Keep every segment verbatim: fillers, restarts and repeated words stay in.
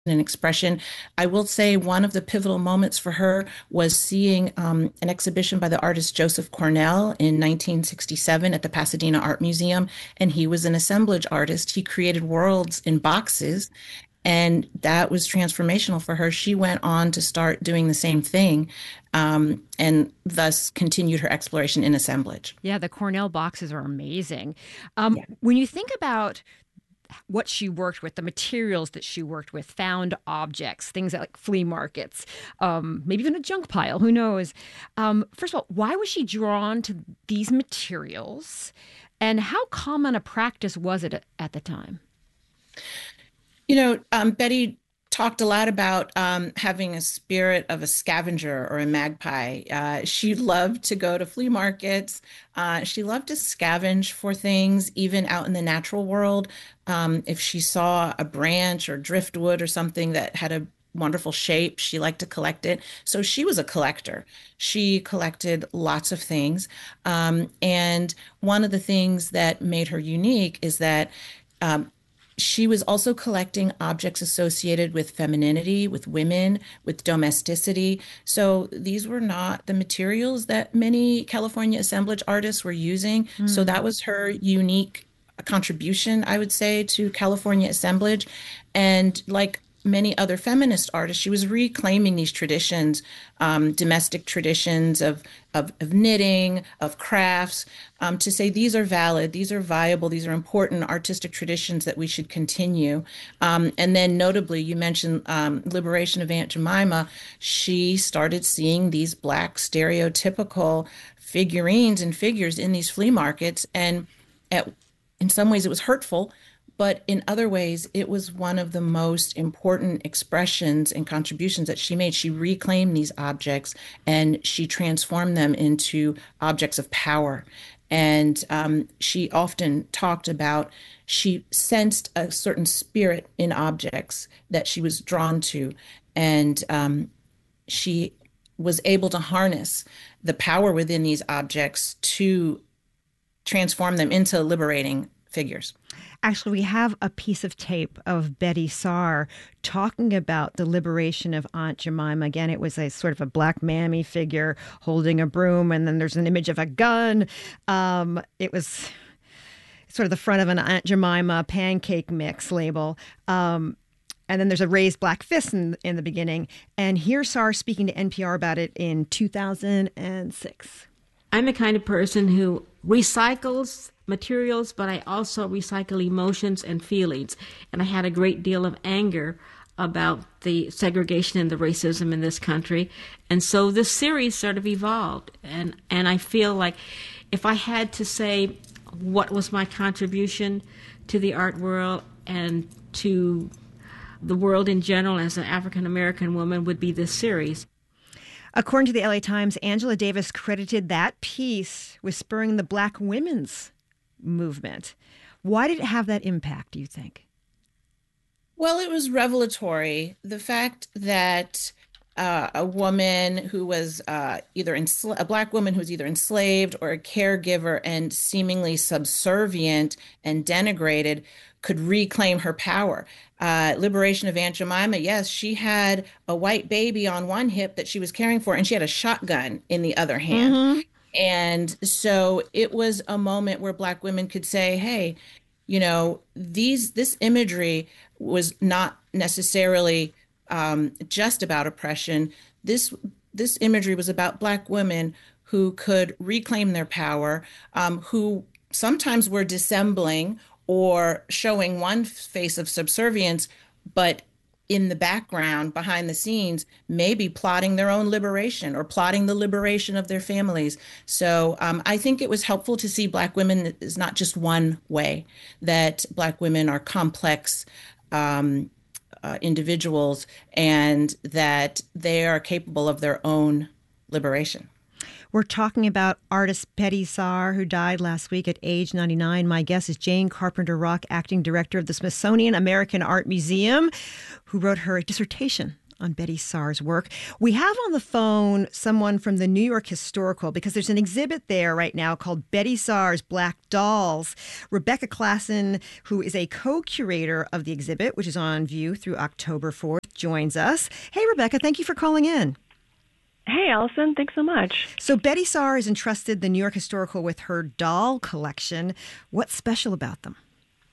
and expression. I will say one of the pivotal moments for her was seeing um, an exhibition by the artist Joseph Cornell in nineteen sixty-seven at the Pasadena Art Museum. And he was an assemblage artist. He created worlds in boxes. And that was transformational for her. She went on to start doing the same thing um, and thus continued her exploration in assemblage. Yeah, the Cornell boxes are amazing. Um, Yeah. when you think about what she worked with, the materials that she worked with, found objects, things like flea markets, um, maybe even a junk pile, who knows? Um, first of all, why was she drawn to these materials? And how common a practice was it at, at the time? You know, um, Betty talked a lot about um, having a spirit of a scavenger or a magpie. Uh, she loved to go to flea markets. Uh, she loved to scavenge for things, even out in the natural world. Um, if she saw a branch or driftwood or something that had a wonderful shape, she liked to collect it. So she was a collector. She collected lots of things. Um, and one of the things that made her unique is that um, she was also collecting objects associated with femininity, with women, with domesticity. So these were not the materials that many California assemblage artists were using. So Mm. that was her unique contribution, I would say, to California assemblage. And like many other feminist artists, she was reclaiming these traditions, um, domestic traditions of, of, of knitting, of crafts, um, to say these are valid, these are viable, these are important artistic traditions that we should continue. Um, and then notably, you mentioned um, Liberation of Aunt Jemima. She started seeing these Black stereotypical figurines and figures in these flea markets. And at, in some ways, it was hurtful, but in other ways, it was one of the most important expressions and contributions that she made. She reclaimed these objects and she transformed them into objects of power. And um, she often talked about she sensed a certain spirit in objects that she was drawn to. And um, she was able to harness the power within these objects to transform them into liberating figures. Actually, we have a piece of tape of Betty Saar talking about the liberation of Aunt Jemima. Again, it was a sort of a black mammy figure holding a broom, and then there's an image of a gun. Um, it was sort of the front of an Aunt Jemima pancake mix label. Um, and then there's a raised black fist in, in the beginning. And here's Saar speaking to N P R about it in two thousand six. I'm the kind of person who recycles materials, but I also recycle emotions and feelings. And I had a great deal of anger about the segregation and the racism in this country. And so this series sort of evolved. And, and I feel like if I had to say what was my contribution to the art world and to the world in general as an African-American woman, would be this series. According to the L A Times, Angela Davis credited that piece with spurring the Black women's movement. Why did it have that impact, do you think? Well, it was revelatory. The fact that uh, a woman who was uh, either ensla- a Black woman who was either enslaved or a caregiver and seemingly subservient and denigrated could reclaim her power. Uh, liberation of Aunt Jemima, yes, she had a white baby on one hip that she was caring for, and she had a shotgun in the other hand. Mm-hmm. And so it was a moment where Black women could say, hey, you know, these this imagery was not necessarily um, just about oppression. This this imagery was about Black women who could reclaim their power, um, who sometimes were dissembling or showing one face of subservience, but in the background, behind the scenes, maybe plotting their own liberation or plotting the liberation of their families. So um, I think it was helpful to see Black women is not just one way, that Black women are complex um, uh, individuals and that they are capable of their own liberation. We're talking about artist Betty Saar, who died last week at age ninety-nine. My guest is Jane Carpenter Rock, acting director of the Smithsonian American Art Museum, who wrote her dissertation on Betty Saar's work. We have on the phone someone from the New York Historical because there's an exhibit there right now called Betty Saar's Black Dolls. Rebecca Klassen, who is a co-curator of the exhibit, which is on view through October fourth, joins us. Hey, Rebecca, thank you for calling in. Hey, Allison. Thanks so much. So Betty Saar has entrusted the New York Historical with her doll collection. What's special about them?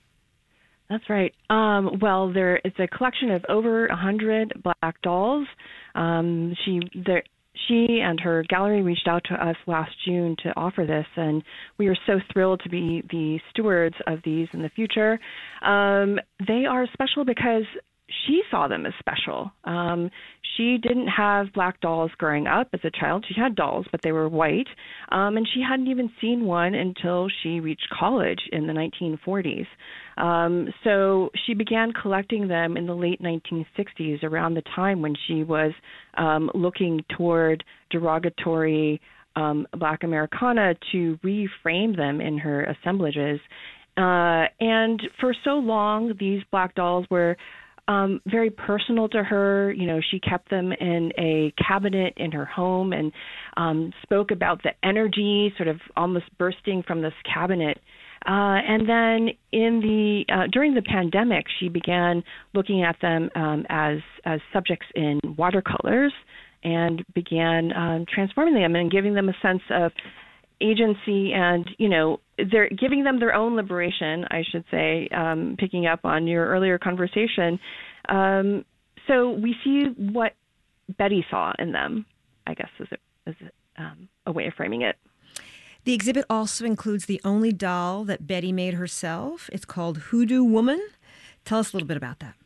That's right. Um, well, there it's a collection of over a hundred black dolls. Um, she there, she and her gallery reached out to us last June to offer this, and we are so thrilled to be the stewards of these in the future. Um, they are special because she saw them as special. Um, she didn't have black dolls growing up as a child. She had dolls, but they were white, um, and she hadn't even seen one until she reached college in the nineteen forties. Um, so she began collecting them in the late nineteen sixties, around the time when she was um, looking toward derogatory um, Black Americana to reframe them in her assemblages. Uh, and for so long, these black dolls were Um, very personal to her. You know, she kept them in a cabinet in her home and um, spoke about the energy sort of almost bursting from this cabinet. Uh, and then in the uh, during the pandemic, she began looking at them um, as as subjects in watercolors and began um, transforming them and giving them a sense of agency and, you know, they're giving them their own liberation, I should say, um, picking up on your earlier conversation. Um, so we see what Betty saw in them, I guess, is, a, is a, um, a way of framing it. The exhibit also includes the only doll that Betty made herself. It's called Hoodoo Woman. Tell us a little bit about that.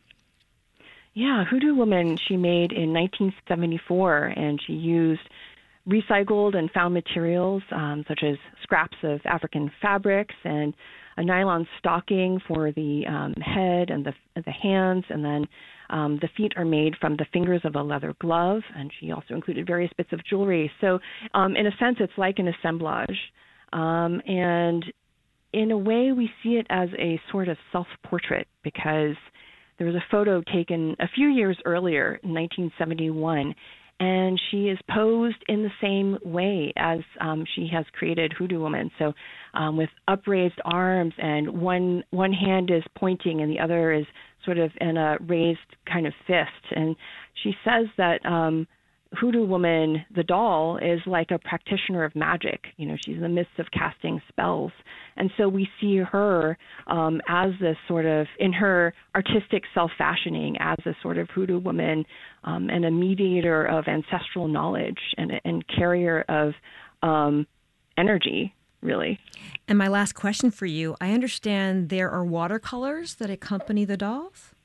Yeah, Hoodoo Woman she made in nineteen seventy-four, and she used recycled and found materials um, such as scraps of African fabrics and a nylon stocking for the um, head and the the hands, and then um, the feet are made from the fingers of a leather glove, and she also included various bits of jewelry. So um, in a sense, it's like an assemblage. Um, and in a way, we see it as a sort of self-portrait because there was a photo taken a few years earlier in nineteen seventy-one, and she is posed in the same way as um, she has created Hoodoo Woman. So um, with upraised arms, and one one hand is pointing and the other is sort of in a raised kind of fist. And she says that um, Hoodoo Woman, the doll, is like a practitioner of magic. You know, she's in the midst of casting spells. And so we see her um, as this sort of, in her artistic self-fashioning, as a sort of Hoodoo Woman um, and a mediator of ancestral knowledge and, and carrier of um, energy, really. And my last question for you, I understand there are watercolors that accompany the dolls?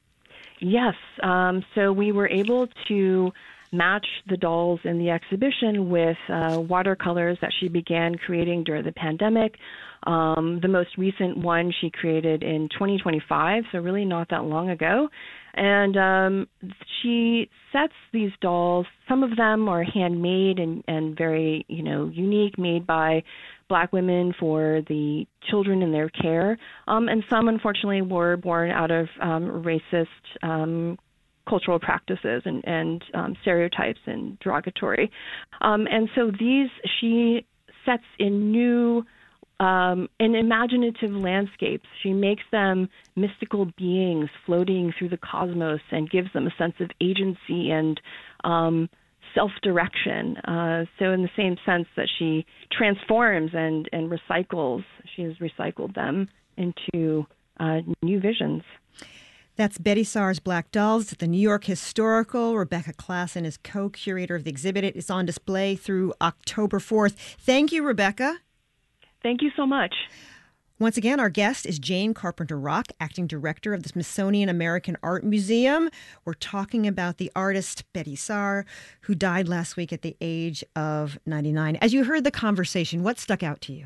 Yes. Um, so we were able to match the dolls in the exhibition with uh, watercolors that she began creating during the pandemic. Um, the most recent one she created in twenty twenty-five, so really not that long ago. And um, she sets these dolls, some of them are handmade and, and very, you know, unique, made by Black women for the children in their care. Um, and some, unfortunately, were born out of um, racist um cultural practices and, and um, stereotypes and derogatory. Um, and so these she sets in new um, in imaginative landscapes. She makes them mystical beings floating through the cosmos and gives them a sense of agency and um, self-direction. Uh, so in the same sense that she transforms and, and recycles, she has recycled them into uh, new visions. That's Betty Saar's Black Dolls at the New York Historical. Rebecca Klassen is co-curator of the exhibit. It is on display through October fourth. Thank you, Rebecca. Thank you so much. Once again, our guest is Jane Carpenter Rock, acting director of the Smithsonian American Art Museum. We're talking about the artist Betty Saar, who died last week at the age of ninety-nine. As you heard the conversation, what stuck out to you?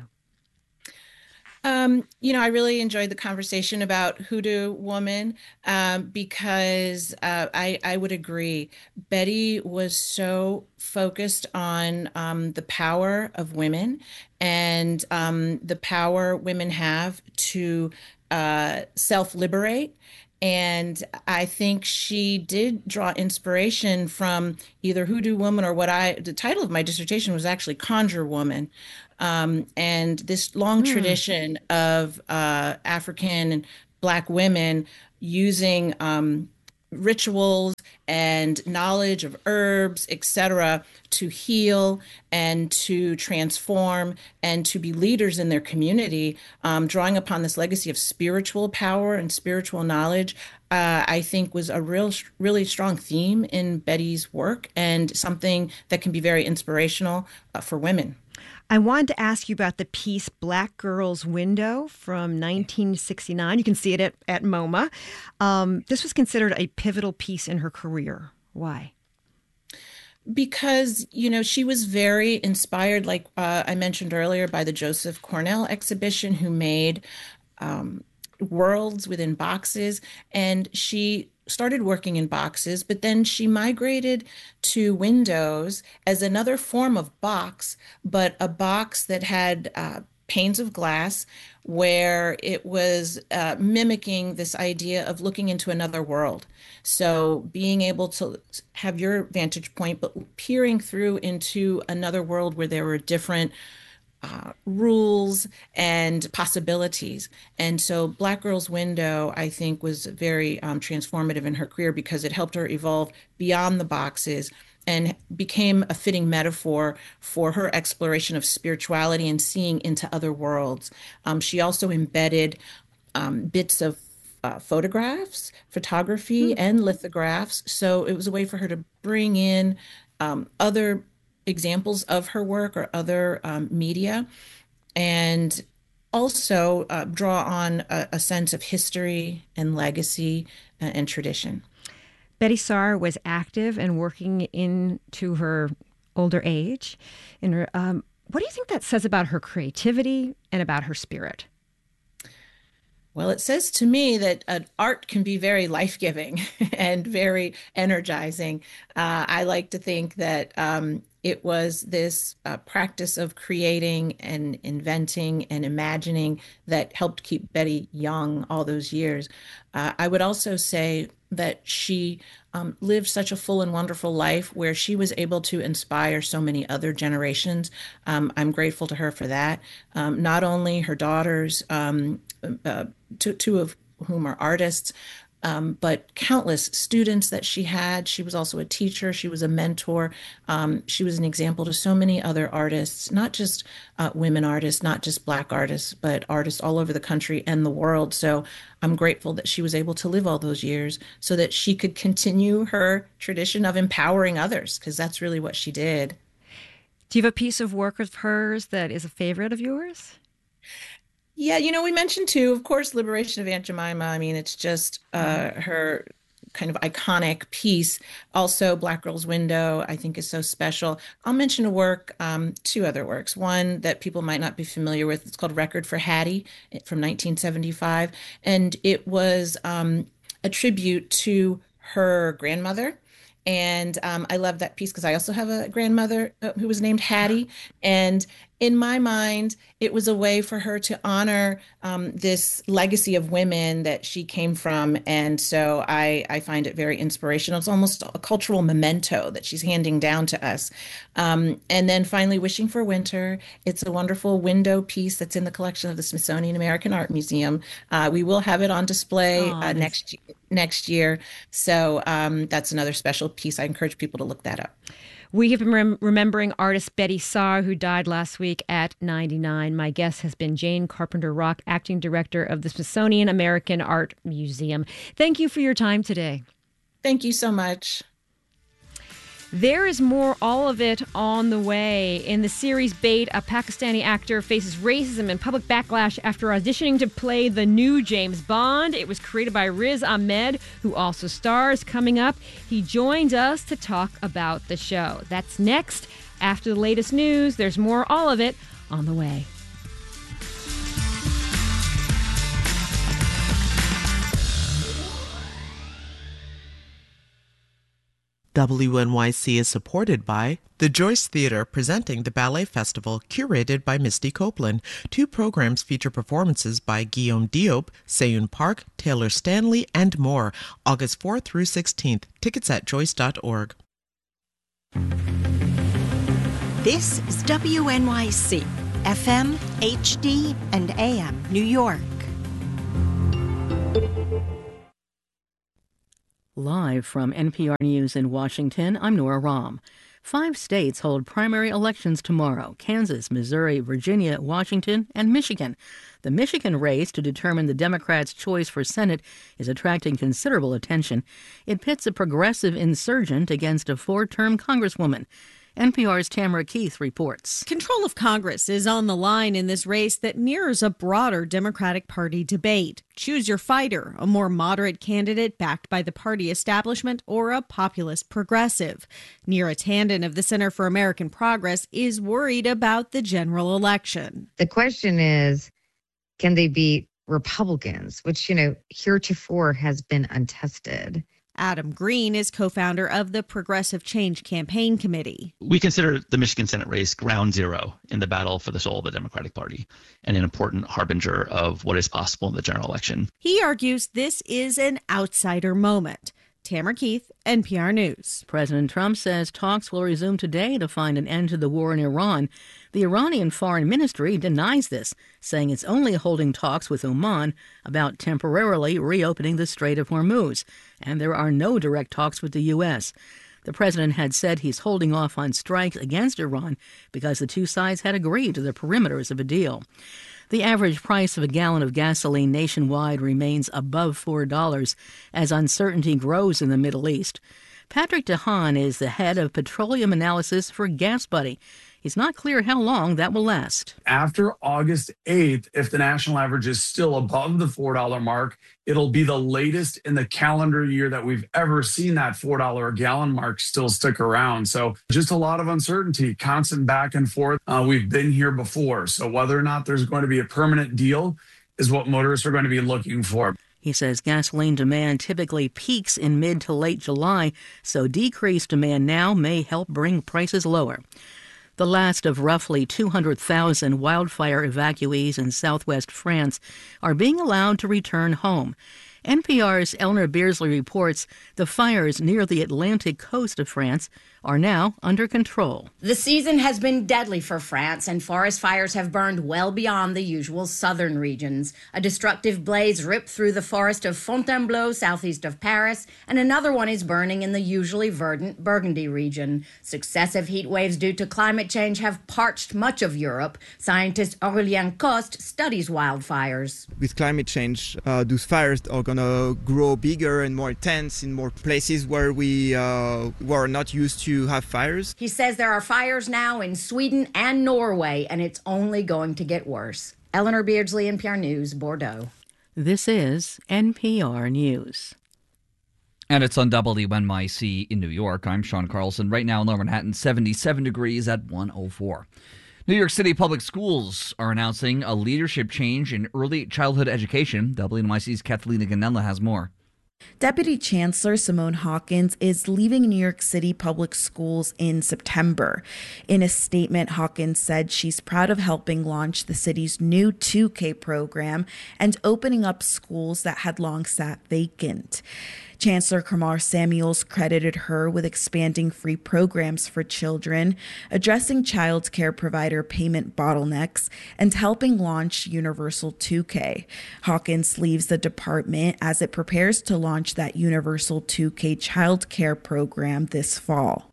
Um, you know, I really enjoyed the conversation about Hoodoo Woman um, because uh, I, I would agree. Betty was so focused on um, the power of women and um, the power women have to uh, self-liberate And I think she did draw inspiration from either Hoodoo Woman or what I, the title of my dissertation was actually Conjure Woman. Um, and this long Hmm. tradition of uh, African and Black women using um, rituals and knowledge of herbs, et cetera, to heal and to transform and to be leaders in their community, um, drawing upon this legacy of spiritual power and spiritual knowledge, uh, I think was a real, really strong theme in Betty's work and something that can be very inspirational uh, for women. I wanted to ask you about the piece Black Girl's Window from nineteen sixty-nine. You can see it at, at MoMA. Um, this was considered a pivotal piece in her career. Why? Because, you know, she was very inspired, like uh, I mentioned earlier, by the Joseph Cornell exhibition, who made um, worlds within boxes. And she started working in boxes, but then she migrated to windows as another form of box, but a box that had uh, panes of glass where it was uh, mimicking this idea of looking into another world. So being able to have your vantage point, but peering through into another world where there were different uh, rules and possibilities. And so Black Girl's Window, I think, was very um, transformative in her career because it helped her evolve beyond the boxes and became a fitting metaphor for her exploration of spirituality and seeing into other worlds. Um, she also embedded um, bits of uh, photographs, photography, and lithographs. So it was a way for her to bring in um, other examples of her work or other um, media, and also uh, draw on a, a sense of history and legacy and, and tradition. Betty Saar was active and working into her older age. In her, um, what do you think that says about her creativity and about her spirit? Well, it says to me that uh, art can be very life-giving and very energizing. Uh, I like to think that um, it was this uh, practice of creating and inventing and imagining that helped keep Betty young all those years. Uh, I would also say that she um, lived such a full and wonderful life where she was able to inspire so many other generations. Um, I'm grateful to her for that. Um, not only her daughters, um, uh, two, two of whom are artists, um, but countless students that she had. She was also a teacher. She was a mentor. Um, she was an example to so many other artists, not just uh, women artists, not just Black artists, but artists all over the country and the world. So I'm grateful that she was able to live all those years so that she could continue her tradition of empowering others, because that's really what she did. Do you have a piece of work of hers that is a favorite of yours? Yeah, you know, we mentioned too, of course, Liberation of Aunt Jemima. I mean, it's just uh, her kind of iconic piece. Also, Black Girl's Window, I think, is so special. I'll mention a work, um, two other works. One that people might not be familiar with. It's called Record for Hattie from nineteen seventy-five. And it was um, a tribute to her grandmother. And um, I love that piece because I also have a grandmother uh, who was named Hattie. And in my mind, it was a way for her to honor um, this legacy of women that she came from. And so I, I find it very inspirational. It's almost a cultural memento that she's handing down to us. Um, and then finally, Wishing for Winter. It's a wonderful window piece that's in the collection of the Smithsonian American Art Museum. Uh, we will have it on display Oh, uh, that's next next year. So um, that's another special piece. I encourage people to look that up. We have been rem- remembering artist Betty Saar, who died last week at ninety-nine. My guest has been Jane Carpenter Rock, acting director of the Smithsonian American Art Museum. Thank you for your time today. Thank you so much. There is more, all of it on the way. In the series Bait, a Pakistani actor faces racism and public backlash after auditioning to play the new James Bond. It was created by Riz Ahmed, who also stars. Coming up, he joins us to talk about the show. That's next. After the latest news, there's more, all of it on the way. W N Y C is supported by the Joyce Theater, presenting the Ballet Festival, curated by Misty Copeland. Two programs feature performances by Guillaume Diop, Seyoon Park, Taylor Stanley, and more. August fourth through sixteenth. Tickets at joyce dot org. This is W N Y C, F M, H D, and A M, New York. Live from N P R News in Washington, I'm Nora Rahm. Five states hold primary elections tomorrow: Kansas, Missouri, Virginia, Washington, and Michigan. The Michigan race to determine the Democrats' choice for Senate is attracting considerable attention. It pits a progressive insurgent against a four-term congresswoman. N P R's Tamara Keith reports. Control of Congress is on the line in this race that mirrors a broader Democratic Party debate. Choose your fighter, a more moderate candidate backed by the party establishment, or a populist progressive. Neera Tanden of the Center for American Progress is worried about the general election. The question is, can they beat Republicans, which, you know, heretofore has been untested? Adam Green is co-founder of the Progressive Change Campaign Committee. We consider the Michigan Senate race ground zero in the battle for the soul of the Democratic Party and an important harbinger of what is possible in the general election. He argues this is an outsider moment. Tamara Keith, N P R News. President Trump says talks will resume today to find an end to the war in Iran. The Iranian Foreign Ministry denies this, saying it's only holding talks with Oman about temporarily reopening the Strait of Hormuz, and there are no direct talks with the U S. The president had said he's holding off on strikes against Iran because the two sides had agreed to the perimeters of a deal. The average price of a gallon of gasoline nationwide remains above four dollars as uncertainty grows in the Middle East. Patrick DeHaan is the head of petroleum analysis for GasBuddy. It's not clear how long that will last. After August eighth, if the national average is still above the four dollar mark, it'll be the latest in the calendar year that we've ever seen that four dollar a gallon mark still stick around. So just a lot of uncertainty, constant back and forth. Uh, we've been here before. So whether or not there's going to be a permanent deal is what motorists are going to be looking for. He says gasoline demand typically peaks in mid to late July, so decreased demand now may help bring prices lower. The last of roughly two hundred thousand wildfire evacuees in southwest France are being allowed to return home. N P R's Eleanor Beardsley reports the fires near the Atlantic coast of France are now under control. The season has been deadly for France, and forest fires have burned well beyond the usual southern regions. A destructive blaze ripped through the forest of Fontainebleau, southeast of Paris, and another one is burning in the usually verdant Burgundy region. Successive heat waves due to climate change have parched much of Europe. Scientist Aurélien Coste studies wildfires. With climate change, uh, those fires are going to grow bigger and more intense in more places where we uh, were not used to have fires. He says there are fires now in Sweden and Norway, and it's only going to get worse. Eleanor Beardsley, N P R News, Bordeaux. This is N P R News. And it's on W N Y C in New York. I'm Sean Carlson. Right now in Lower Manhattan, seventy-seven degrees at one oh four. New York City Public Schools are announcing a leadership change in early childhood education. W N Y C's Catalina Ganella has more. Deputy Chancellor Simone Hawkins is leaving New York City Public Schools in September. In a statement, Hawkins said she's proud of helping launch the city's new two K program and opening up schools that had long sat vacant. Chancellor Kamar Samuels credited her with expanding free programs for children, addressing child care provider payment bottlenecks, and helping launch Universal two K. Hawkins leaves the department as it prepares to launch that Universal two K child care program this fall.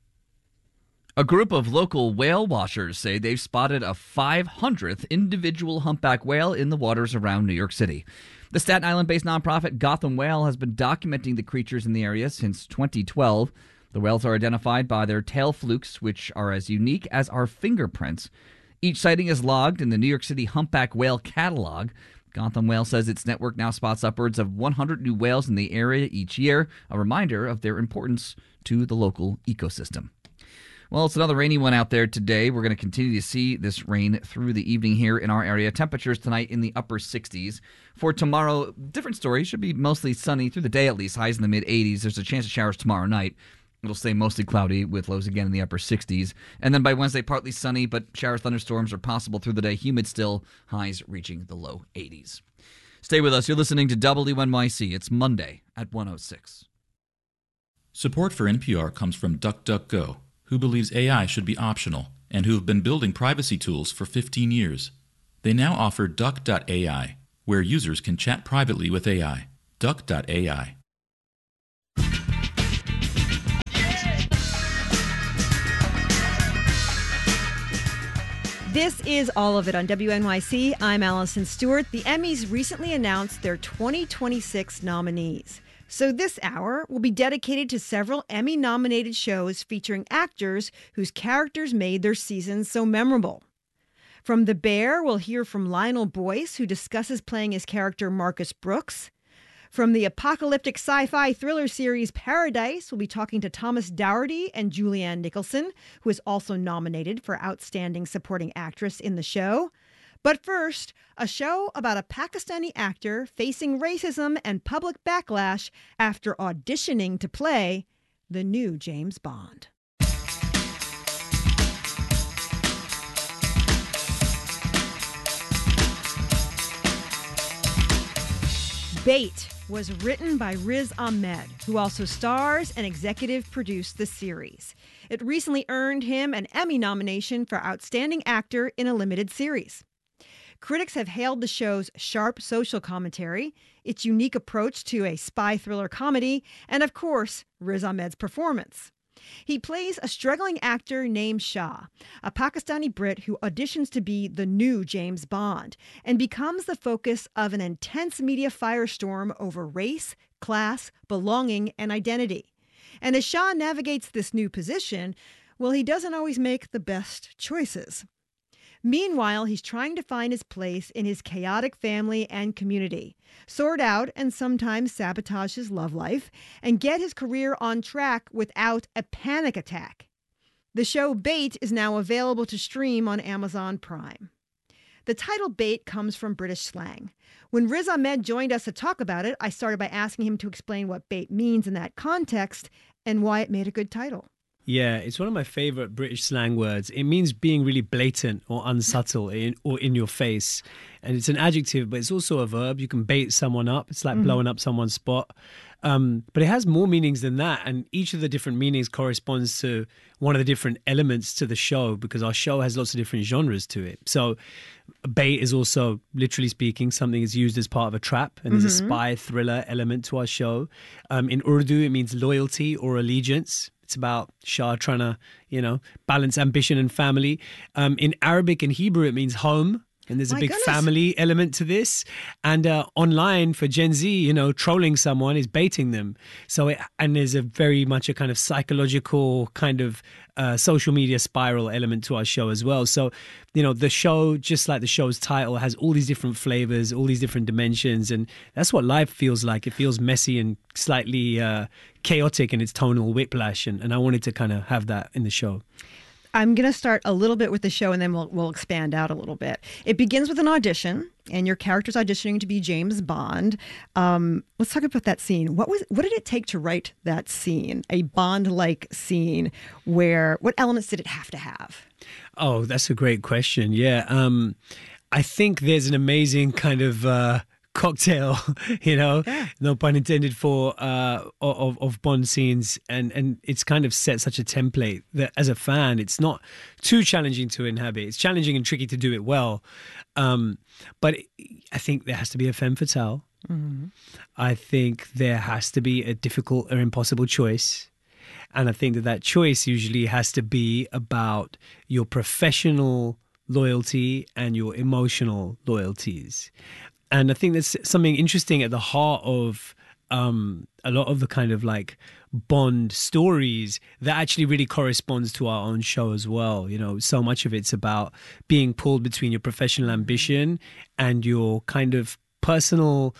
A group of local whale watchers say they've spotted a five hundredth individual humpback whale in the waters around New York City. The Staten Island-based nonprofit Gotham Whale has been documenting the creatures in the area since twenty twelve. The whales are identified by their tail flukes, which are as unique as our fingerprints. Each sighting is logged in the New York City Humpback Whale Catalog. Gotham Whale says its network now spots upwards of one hundred new whales in the area each year, a reminder of their importance to the local ecosystem. Well, it's another rainy one out there today. We're going to continue to see this rain through the evening here in our area. Temperatures tonight in the upper sixties. For tomorrow, different story. Should be mostly sunny through the day at least. Highs in the mid eighties. There's a chance of showers tomorrow night. It'll stay mostly cloudy with lows again in the upper sixties. And then by Wednesday, partly sunny, but shower thunderstorms are possible through the day. Humid still, highs reaching the low eighties. Stay with us. You're listening to W N Y C. It's Monday at one oh six. Support for N P R comes from DuckDuckGo, who believes A I should be optional and who have been building privacy tools for fifteen years. They now offer Duck dot A I, where users can chat privately with A I. Duck dot A I. This is All of It on W N Y C. I'm Allison Stewart. The Emmys recently announced their twenty twenty-six nominees. So this hour will be dedicated to several Emmy-nominated shows featuring actors whose characters made their seasons so memorable. From The Bear, we'll hear from Lionel Boyce, who discusses playing his character Marcus Brooks. From the apocalyptic sci-fi thriller series Paradise, we'll be talking to Thomas Dougherty and Julianne Nicholson, who is also nominated for Outstanding Supporting Actress in the show. But first, a show about a Pakistani actor facing racism and public backlash after auditioning to play the new James Bond. Bait was written by Riz Ahmed, who also stars and executive produced the series. It recently earned him an Emmy nomination for Outstanding Actor in a Limited Series. Critics have hailed the show's sharp social commentary, its unique approach to a spy thriller comedy, and of course, Riz Ahmed's performance. He plays a struggling actor named Shah, a Pakistani Brit who auditions to be the new James Bond and becomes the focus of an intense media firestorm over race, class, belonging, and identity. And as Shah navigates this new position, well, he doesn't always make the best choices. Meanwhile, he's trying to find his place in his chaotic family and community, sort out and sometimes sabotage his love life, and get his career on track without a panic attack. The show Bait is now available to stream on Amazon Prime. The title Bait comes from British slang. When Riz Ahmed joined us to talk about it, I started by asking him to explain what bait means in that context and why it made a good title. Yeah, it's one of my favorite British slang words. It means being really blatant or unsubtle in, or in your face. And it's an adjective, but it's also a verb. You can bait someone up. It's like mm-hmm. blowing up someone's spot. Um, but it has more meanings than that. And each of the different meanings corresponds to one of the different elements to the show, because our show has lots of different genres to it. So bait is also, literally speaking, something is used as part of a trap. And there's mm-hmm. a spy thriller element to our show. Um, in Urdu, it means loyalty or allegiance. It's about Shah trying to, you know, balance ambition and family. Um, in Arabic and Hebrew, it means home. And there's a My big goodness. family element to this. And uh, online for Gen Z, you know, trolling someone is baiting them. So, it, and there's a very much a kind of psychological kind of uh, social media spiral element to our show as well. So, you know, the show, just like the show's title, has all these different flavors, all these different dimensions. And that's what life feels like. It feels messy and slightly uh, chaotic in its tonal whiplash. And, and I wanted to kind of have that in the show. I'm going to start a little bit with the show and then we'll we'll expand out a little bit. It begins with an audition and your character's auditioning to be James Bond. Um, let's talk about that scene. What was what did it take to write that scene? A Bond-like scene where, what elements did it have to have? Oh, that's a great question. Yeah. Um, I think there's an amazing kind of uh, cocktail, you know, yeah. no pun intended, for uh, of of Bond scenes, and and it's kind of set such a template that as a fan, it's not too challenging to inhabit. It's challenging and tricky to do it well, um, but it, I think there has to be a femme fatale. Mm-hmm. I think there has to be a difficult or impossible choice. And I think that that choice usually has to be about your professional loyalty and your emotional loyalties. And I think there's something interesting at the heart of um, a lot of the kind of like Bond stories that actually really corresponds to our own show as well. You know, so much of it's about being pulled between your professional ambition and your kind of personal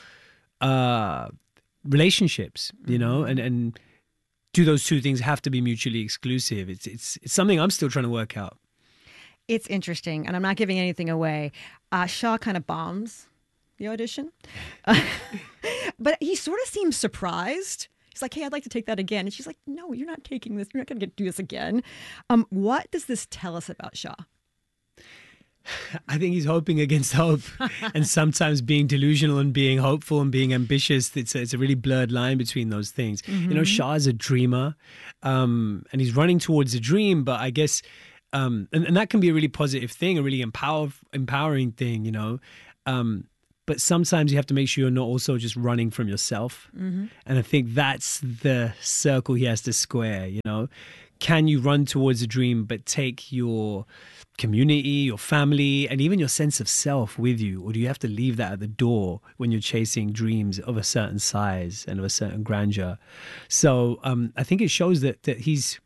uh, relationships, you know, and, and do those two things have to be mutually exclusive? It's, it's, it's something I'm still trying to work out. It's interesting, and I'm not giving anything away. Uh, Shah kind of bombs the audition. Uh, but he sort of seems surprised. He's like, hey, I'd like to take that again. And she's like, no, you're not taking this. You're not going to do this again. Um, what does this tell us about Shah? I think he's hoping against hope, and sometimes being delusional and being hopeful and being ambitious. It's a, it's a really blurred line between those things. Mm-hmm. You know, Shah is a dreamer, um, and he's running towards a dream. But I guess, um, and, and that can be a really positive thing, a really empower, empowering thing. You know, um, but sometimes you have to make sure you're not also just running from yourself. Mm-hmm. And I think that's the circle he has to square. You know, can you run towards a dream but take your community, your family, and even your sense of self with you? Or do you have to leave that at the door when you're chasing dreams of a certain size and of a certain grandeur? So um, I think it shows that that he's,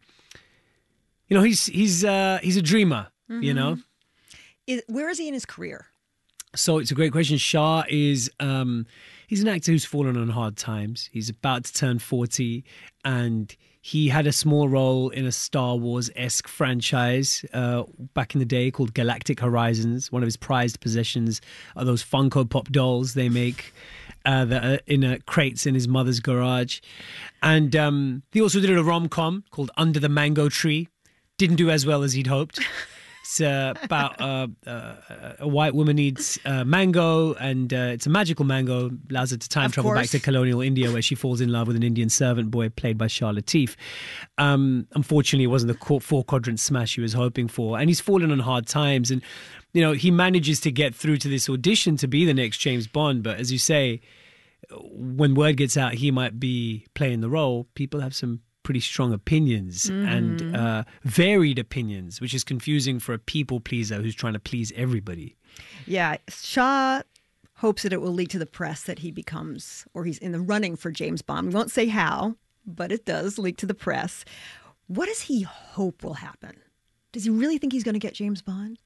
you know, he's he's uh, he's a dreamer. Mm-hmm. You know, is, where is he in his career? So it's a great question. Shah is um, he's an actor who's fallen on hard times. He's about to turn forty, and he had a small role in a Star Wars-esque franchise uh, back in the day called Galactic Horizons. One of his prized possessions are those Funko Pop dolls they make uh, that are in uh, crates in his mother's garage. And um, he also did a rom-com called Under the Mango Tree. Didn't do as well as he'd hoped. It's uh, about uh, uh, a white woman eats uh, mango, and uh, it's a magical mango, allows her to time Of travel course. back to colonial India, where she falls in love with an Indian servant boy played by Shah Latif. Um, unfortunately, it wasn't the four quadrant smash he was hoping for, and he's fallen on hard times. And you know, he manages to get through to this audition to be the next James Bond. But as you say, when word gets out he might be playing the role, people have some pretty strong opinions mm-hmm. and uh, varied opinions, which is confusing for a people pleaser who's trying to please everybody. Yeah, Shah hopes that it will leak to the press that he becomes, or he's in the running for James Bond. We won't say how, but it does leak to the press. What does he hope will happen? Does he really think he's going to get James Bond?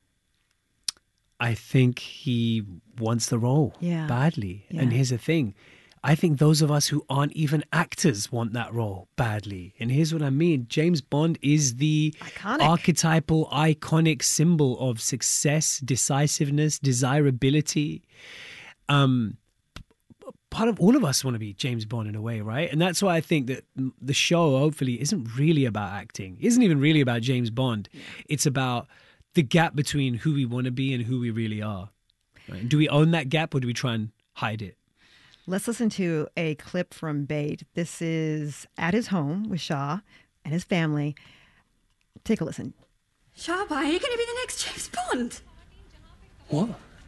I think he wants the role Yeah. badly. Yeah. And here's the thing. I think those of us who aren't even actors want that role badly. And here's what I mean. James Bond is the Iconic. archetypal, iconic symbol of success, decisiveness, desirability. Um, part of all of us want to be James Bond in a way, right? And that's why I think that the show, hopefully, isn't really about acting. It isn't even really about James Bond. Yeah. It's about the gap between who we want to be and who we really are. Right? Do we own that gap, or do we try and hide it? Let's listen to a clip from Bait. This is at his home with Shah and his family. Take a listen. Shah, are you going to be the next James Bond? What?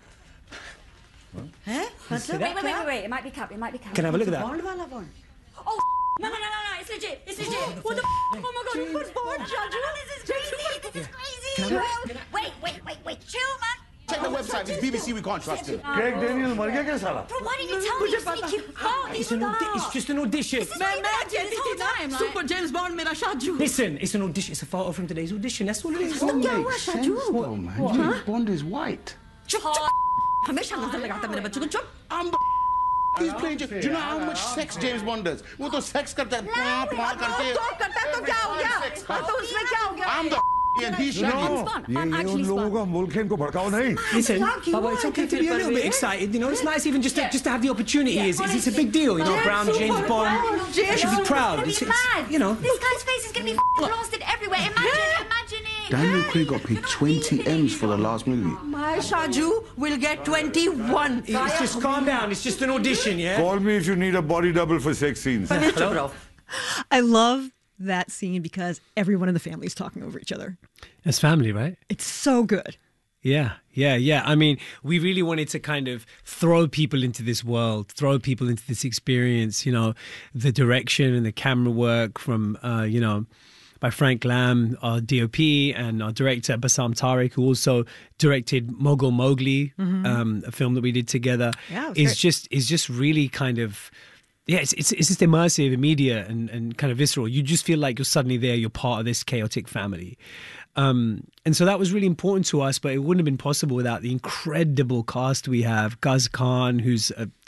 Huh? What's Wait, that? wait, wait, wait, wait. It might be Cap. It might be Cap. Can I have a look at that? Oh, no, no, no, no, no. It's legit. It's legit. What the f? Oh, my God. What's Bond, Shah? This is crazy. This is crazy. Well, wait, wait, wait, wait. Chill, man. Check the website. It's B B C. We can't trust him. Greg Daniel, मर गया क्या साला? But why didn't you tell me? You sneaky bastard. It's, an audi- it's just an audition. This is what you've been doing this whole time, like. Super James Bond mera Shaju. Listen, it's an audition. It's a photo from today's audition. That's all it is. Doesn't make sense, though, man. What? James Bond is white. हमेशा नजर लगाता मेरे बच्चों को चुप. I'm the He's playing. Do you know how much sex James Bond does? वो तो sex करता है, पा पा करते हैं. तो करता है तो क्या हो गया? तो उसमें क्या हो गया? I'm the and he's No, Shaggy. ये ये उन लोगों का मुल्क है इनको भड़काओ नहीं. Listen, Baba, it's okay to be a little bit excited. You know, it's nice even just to, just to have the opportunity. Is it's, it's a big deal. You know, Brown James Bond. You should be proud. It's, it's, you know. This guy's face is going to be f- blasted everywhere. Imagine, imagine it. Daniel Craig got paid twenty M's for the last movie. My Shaju will get twenty-one. It's just calm down. It's just an audition, yeah. Call me if you need a body double for sex scenes. I love that scene because everyone in the family is talking over each other. That's family, right? It's so good. Yeah, yeah, yeah. I mean, we really wanted to kind of throw people into this world, throw people into this experience, you know, the direction and the camera work from, uh, you know, by Frank Lamb, our D O P, and our director, Bassam Tariq, who also directed Mogul Mowgli, Mhm. um, a film that we did together. Yeah, it was is great. just is just really kind of... Yeah, it's, it's it's just immersive, immediate, and, and kind of visceral. You just feel like you're suddenly there. You're part of this chaotic family. Um, and so that was really important to us, but it wouldn't have been possible without the incredible cast we have. Guz Khan, who's a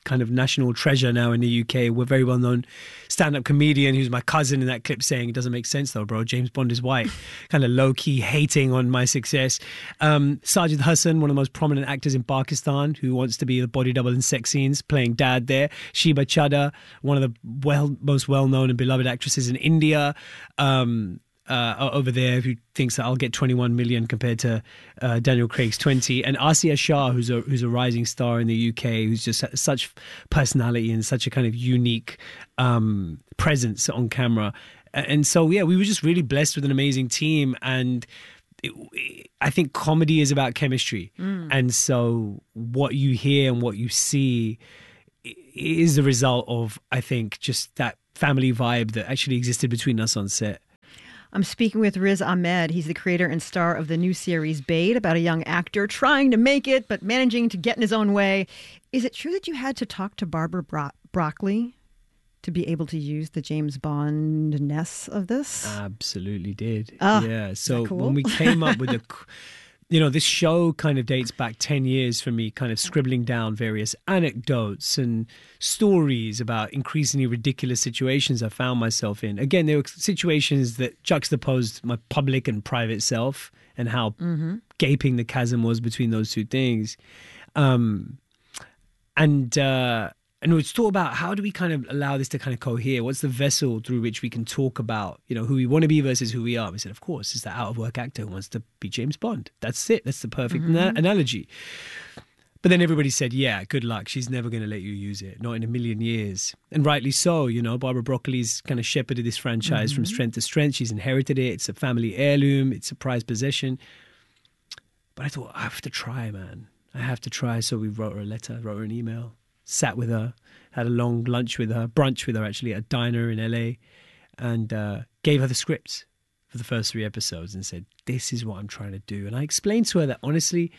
kind of national treasure now in the U K. We're very well known stand-up comedian who's my cousin in that clip saying, it doesn't make sense though, bro. James Bond is white. Kind of low-key hating on my success. Um, Sajid Hassan, one of the most prominent actors in Pakistan, who wants to be the body double in sex scenes, playing dad there. Sheba Chadha, one of the well most well-known and beloved actresses in India. Um, Uh, over there, who thinks that I'll get twenty-one million compared to uh, Daniel Craig's twenty, and Asiya Shah, who's a who's a rising star in the U K, who's just such personality and such a kind of unique um, presence on camera. And so, yeah, we were just really blessed with an amazing team, and it, I think comedy is about chemistry, mm. and so what you hear and what you see is the result of, I think, just that family vibe that actually existed between us on set. I'm speaking with Riz Ahmed. He's the creator and star of the new series Bait, about a young actor trying to make it, but managing to get in his own way. Is it true that you had to talk to Barbara Bro- Broccoli to be able to use the James Bond-ness of this? Absolutely did. Oh, yeah. So cool? when we came up with the... You know, this show kind of dates back ten years for me, kind of scribbling down various anecdotes and stories about increasingly ridiculous situations I found myself in. Again, there were situations that juxtaposed my public and private self and how mm-hmm. gaping the chasm was between those two things. Um, and... Uh, And it's thought about how do we kind of allow this to kind of cohere? What's the vessel through which we can talk about, you know, who we want to be versus who we are? We said, of course, it's the out-of-work actor who wants to be James Bond. That's it. That's the perfect mm-hmm. na- analogy. But then everybody said, yeah, good luck. She's never going to let you use it. Not in a million years. And rightly so. You know, Barbara Broccoli's kind of shepherded this franchise mm-hmm. from strength to strength. She's inherited it. It's a family heirloom. It's a prized possession. But I thought, I have to try, man. I have to try. So we wrote her a letter, wrote her an email. Sat with her, had a long lunch with her, brunch with her actually at a diner in L A, and uh, gave her the scripts for the first three episodes and said, this is what I'm trying to do. And I explained to her that honestly,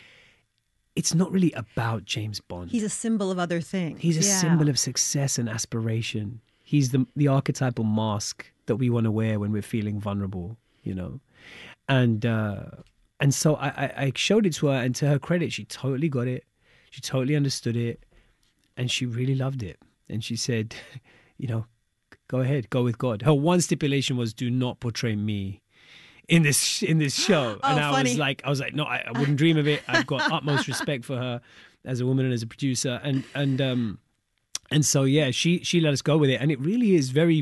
it's not really about James Bond. He's a symbol of other things. He's a yeah. symbol of success and aspiration. He's the the archetypal mask that we want to wear when we're feeling vulnerable, you know. And uh, and so I, I showed it to her, and to her credit, she totally got it. She totally understood it. And she really loved it. And she said, you know, go ahead, go with God. Her one stipulation was, do not portray me in this in this show. Oh, and I funny. was like, I was like, no, I, I wouldn't dream of it. I've got utmost respect for her as a woman and as a producer. And and um and so yeah, she she let us go with it. And it really is very.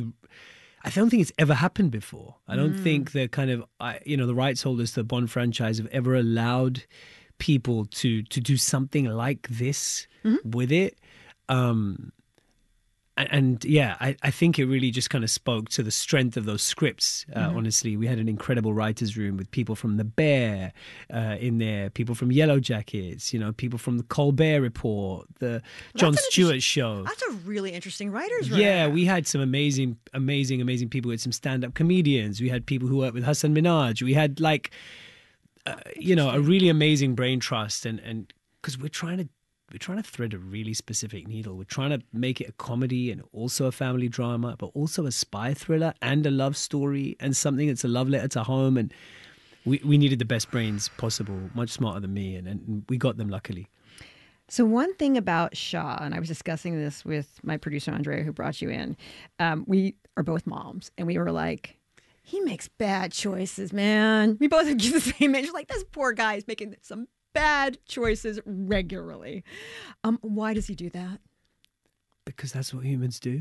I don't think it's ever happened before. I don't mm. think the kind of I, you know the rights holders to the Bond franchise have ever allowed people to to do something like this mm-hmm. with it. Um, and, and yeah, I, I think it really just kind of spoke to the strength of those scripts. Uh, mm-hmm. Honestly, we had an incredible writers' room with people from The Bear uh, in there, people from Yellow Jackets, you know, people from the Colbert Report, the Jon Stewart Show. That's a really interesting writers' room. Yeah, we had some amazing, amazing, amazing people. We had some stand-up comedians. We had people who worked with Hassan Minhaj. We had like, uh, you know, a really amazing brain trust, and and because we're trying to. We're trying to thread a really specific needle. We're trying to make it a comedy and also a family drama, but also a spy thriller and a love story and something that's a love letter to home. And we, we needed the best brains possible, much smarter than me, and, and we got them luckily. So one thing about Shah, and I was discussing this with my producer, Andrea, who brought you in, um, we are both moms, and we were like, he makes bad choices, man. We both give the same age. Like, this poor guy is making some bad choices regularly. Um, why does he do that? Because that's what humans do.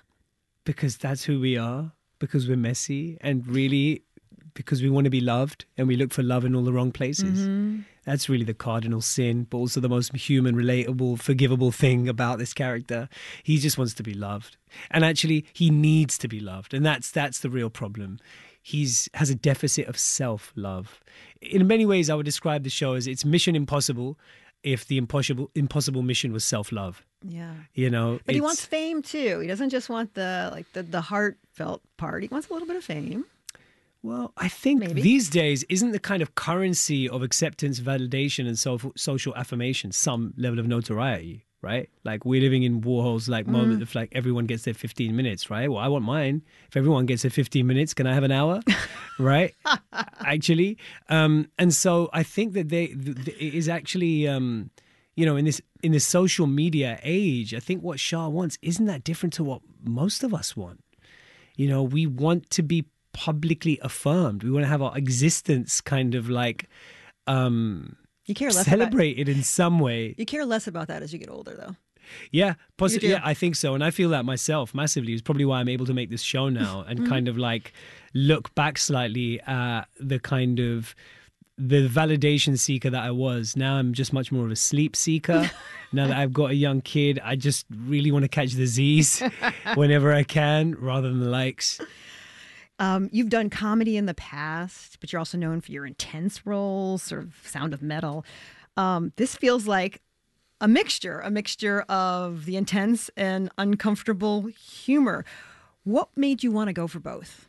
Because that's who we are. Because we're messy, and really because we want to be loved, and we look for love in all the wrong places. Mm-hmm. That's really the cardinal sin, but also the most human, relatable, forgivable thing about this character. He just wants to be loved. And actually, he needs to be loved. And that's that's the real problem. He's has a deficit of self-love. In many ways, I would describe the show as it's Mission Impossible if the impossible impossible mission was self-love. Yeah. You know, but he wants fame too. He doesn't just want the like the, the heartfelt part. He wants a little bit of fame. Well, I think Maybe. these days isn't the kind of currency of acceptance, validation, and so, social affirmation some level of notoriety, right? Like we're living in Warhol's like mm. moment of like everyone gets their fifteen minutes, right? Well, I want mine. If everyone gets their fifteen minutes, can I have an hour? Right? Actually, um, and so I think that they th- th- it is actually. Um, you know, in this in this social media age, I think what Shah wants isn't that different to what most of us want. You know, we want to be publicly affirmed. We want to have our existence kind of like um, you care less celebrated about, in some way. You care less about that as you get older, though. Yeah, possibly. Yeah, I think so, and I feel that myself massively. It's probably why I'm able to make this show now and Mm-hmm. kind of like look back slightly at the kind of the validation seeker that I was. Now I'm just much more of a sleep seeker. Now that I've got a young kid, I just really want to catch the Z's whenever I can, rather than the likes. Um, you've done comedy in the past, but you're also known for your intense roles, sort of Sound of Metal. Um, this feels like a mixture, a mixture of the intense and uncomfortable humor. What made you want to go for both?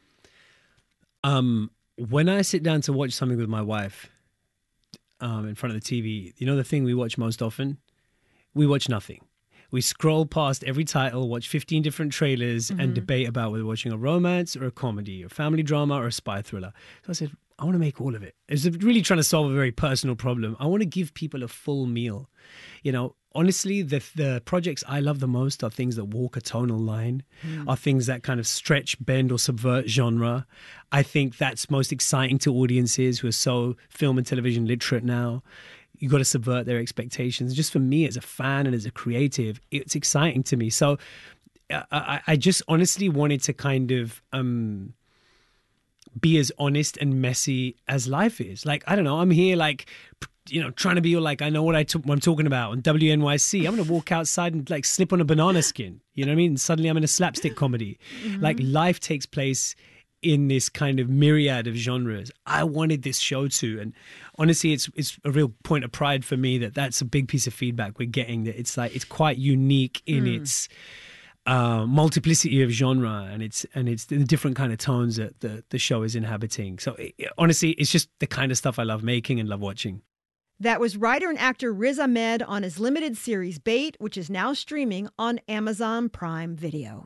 Um, when I sit down to watch something with my wife um, in front of the T V, you know the thing we watch most often? We watch nothing. We scroll past every title, watch fifteen different trailers, Mm-hmm. and debate about whether we're watching a romance or a comedy or family drama or a spy thriller. So I said, I want to make all of it. It's really trying to solve a very personal problem. I want to give people a full meal. You know, honestly, the the projects I love the most are things that walk a tonal line, Mm. are things that kind of stretch, bend, or subvert genre. I think that's most exciting to audiences who are so film and television literate now. You got to subvert their expectations. Just for me as a fan and as a creative, it's exciting to me. So I, I, I just honestly wanted to kind of um, be as honest and messy as life is. Like, I don't know, I'm here like, you know, trying to be like, I know what, I t- what I'm talking about on W N Y C. I'm going to walk outside and like slip on a banana skin. You know what I mean? And suddenly I'm in a slapstick comedy. Mm-hmm. Like life takes place in this kind of myriad of genres. I wanted this show to, and honestly, it's it's a real point of pride for me that that's a big piece of feedback we're getting. That it's like it's quite unique in Mm. its uh, multiplicity of genre, and it's and it's the different kind of tones that the the show is inhabiting. So it, honestly, it's just the kind of stuff I love making and love watching. That was writer and actor Riz Ahmed on his limited series Bait, which is now streaming on Amazon Prime Video.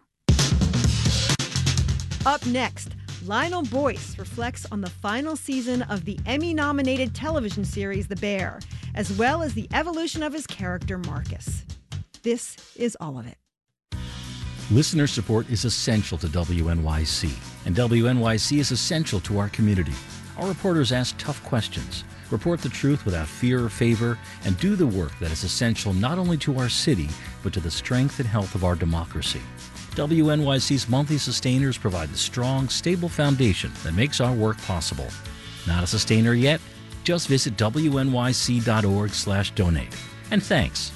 Up next, Lionel Boyce reflects on the final season of the Emmy-nominated television series The Bear, as well as the evolution of his character Marcus. This is all of it. Listener support is essential to W N Y C, and W N Y C is essential to our community. Our reporters ask tough questions, report the truth without fear or favor, and do the work that is essential not only to our city, but to the strength and health of our democracy. W N Y C's monthly sustainers provide the strong, stable foundation that makes our work possible. Not a sustainer yet? Just visit W N Y C dot org slash donate. And thanks.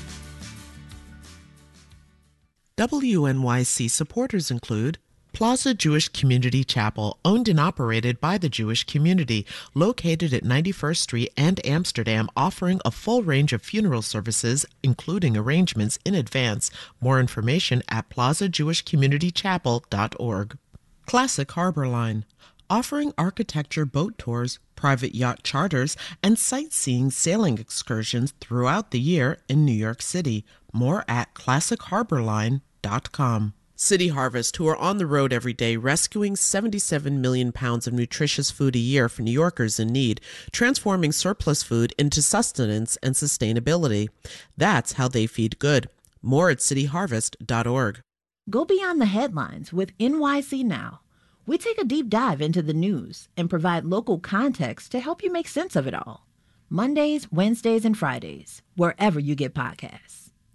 W N Y C supporters include Plaza Jewish Community Chapel, owned and operated by the Jewish community, located at ninety-first Street and Amsterdam, offering a full range of funeral services, including arrangements in advance. More information at plaza jewish community chapel dot org. Classic Harbor Line, offering architecture boat tours, private yacht charters, and sightseeing sailing excursions throughout the year in New York City. More at classic harbor line dot com. City Harvest, who are on the road every day rescuing seventy-seven million pounds of nutritious food a year for New Yorkers in need, transforming surplus food into sustenance and sustainability. That's how they feed good. More at city harvest dot org. Go beyond the headlines with N Y C Now. We take a deep dive into the news and provide local context to help you make sense of it all. Mondays, Wednesdays, and Fridays, wherever you get podcasts.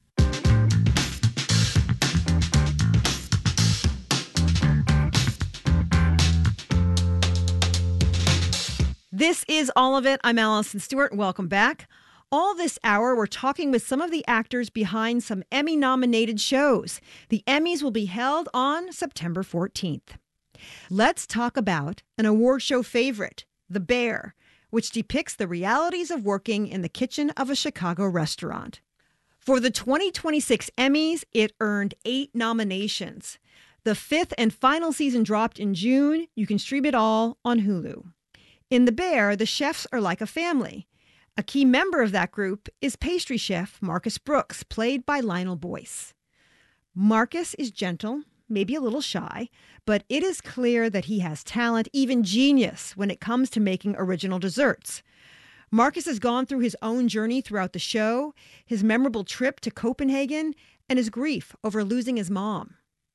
This is All of It. I'm Allison Stewart. Welcome back. All this hour, we're talking with some of the actors behind some Emmy-nominated shows. The Emmys will be held on September fourteenth. Let's talk about an award show favorite, The Bear, which depicts the realities of working in the kitchen of a Chicago restaurant. For the twenty twenty-six Emmys, it earned eight nominations. The fifth and final season dropped in June. You can stream it all on Hulu. In The Bear, the chefs are like a family. A key member of that group is pastry chef Marcus Brooks, played by Lionel Boyce. Marcus is gentle, maybe a little shy, but it is clear that he has talent, even genius, when it comes to making original desserts. Marcus has gone through his own journey throughout the show, his memorable trip to Copenhagen, and his grief over losing his mom.